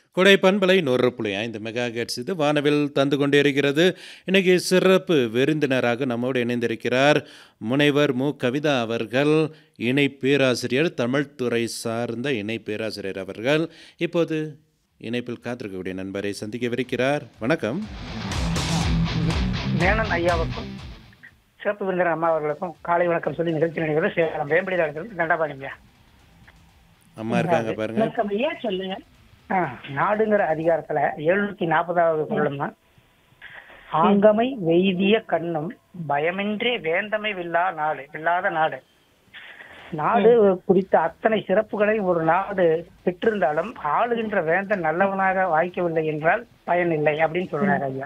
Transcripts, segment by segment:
கொடை பண்பலை 100.5 mega hertz இது வானவில் தந்து கொண்டிருக்கிறது. இன்னைக்கு சிறப்பு விருந்தினராக நம்மோடு இணைந்திருக்கிறார் முனைவர் மு. கவிதா அவர்கள், இணை பேராசிரியர், தமிழ் துறை சார்ந்த இணை பேராசிரியர் அவர்கள். இப்போது இணைப்பில் காத்திருக்கக்கூடிய நண்பரை சந்திக்கவிருக்கிறார். வணக்கம். மேனன் ஐயாவுக்கும் சிறப்பு விருந்தினர் அம்மா அவர்களுக்கும் காலை வணக்கம் சொல்லி நிகழ்ச்சி நினைக்கிறது சேலம் வேம்படிதான் தண்டாபாணிங்க. அம்மா இருக்காங்க பாருங்க. வணக்கம் ஐயா, சொல்லுங்க. நாடுங்கிற அதிகாரத்துல 740வது குறளும் தான், ஆங்கமை வெய்திய கண்ணும் பயமின்றே வேந்தமை இல்லாத நாடு. நாடு குறித்த அத்தனை சிறப்புகளை ஒரு நாடு பெற்றிருந்தாலும் ஆளுகின்ற வேந்தன் நல்லவனாக வாய்க்கவில்லை என்றால் பயனில்லை அப்படின்னு சொல்றாரு ஐயா.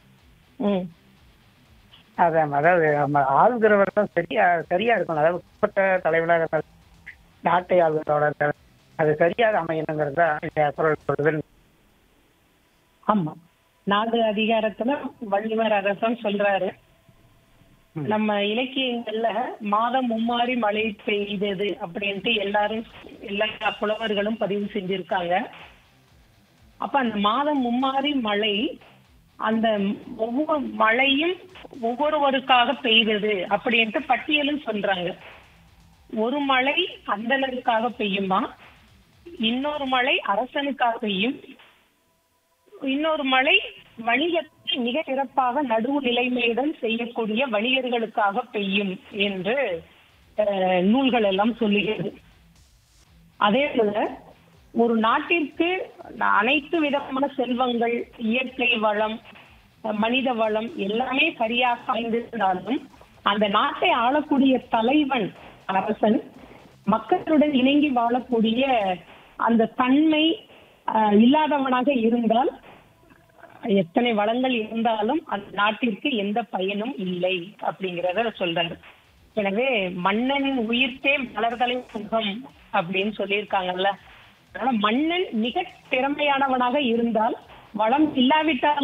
அதான், அதாவது நம்ம ஆளுகிறவர் தான் சரியா இருக்கணும். அதாவது உட்பட்ட தலைவனாக நாட்டை ஆளுகிறோட அது சரியாக அமையணுங்கிறது தான் இந்த குறள் சொல்றது. ஆமா, நாடு அதிகாரத்துல வள்ளுவர் அரசன் சொல்றாரு, நம்ம இலக்கியங்கள்ல மாதம் மும்மாரி மழை பெய்தது அப்படின்ட்டு எல்லா புலவர்களும் பதிவு செஞ்சிருக்காங்க. அப்ப அந்த மாதம் மும்மாரி மழை, அந்த ஒவ்வொரு மழையும் ஒவ்வொருவருக்காக பெய்தது அப்படின்ட்டு பட்டியலும் சொல்றாங்க. ஒரு மழை அந்தனருக்காக பெய்யுமா, இன்னொரு மழை அரசனுக்காக பெய்யும், இன்னொரு மழை வணிகத்தை மிக சிறப்பாக நடுவு நிலைமையுடன் செய்யக்கூடிய வணிகர்களுக்காக பெய்யும் என்று நூல்கள் எல்லாம் சொல்லுகிறது. அதே போல ஒரு நாட்டிற்கு அனைத்து விதமான செல்வங்கள், இயற்கை வளம், மனித வளம் எல்லாமே சரியாக அமைந்திருந்தாலும் அந்த நாட்டை ஆளக்கூடிய தலைவன் அரசன் மக்களுடன் இணங்கி வாழக்கூடிய அந்த தன்மை இல்லாதவனாக இருந்தால் எத்தனை வளங்கள் இருந்தாலும் அந்த நாட்டிற்கு எந்த பயனும் இல்லை அப்படிங்கிறத சொல்றாரு. எனவே மன்னனின் உயிர்த்தே மலர்தலை முகம் அப்படின்னு சொல்லியிருக்காங்கல்ல. அதனால மன்னன் மிக திறமையானவனாக இருந்தால், வளம் இல்லாவிட்டால்